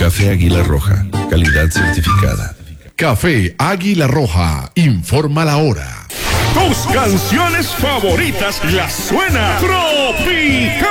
Café Águila Roja, calidad certificada. Café Águila Roja, informa la hora. Tus canciones favoritas las suena Tropical.